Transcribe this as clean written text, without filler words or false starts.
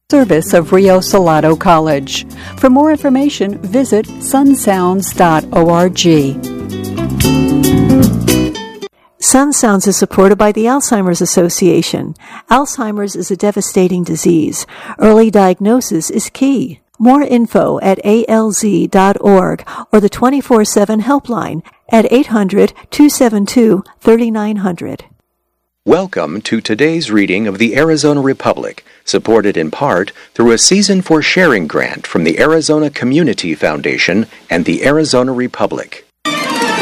service of Rio Salado College. For more information, visit sunsounds.org. Sun Sounds is supported by the Alzheimer's Association. Alzheimer's is a devastating disease. Early diagnosis is key. More info at alz.org or the 24/7 helpline at 800-272-3900. Welcome to today's reading of the Arizona Republic, supported in part through a Season for Sharing grant from the Arizona Community Foundation and the Arizona Republic.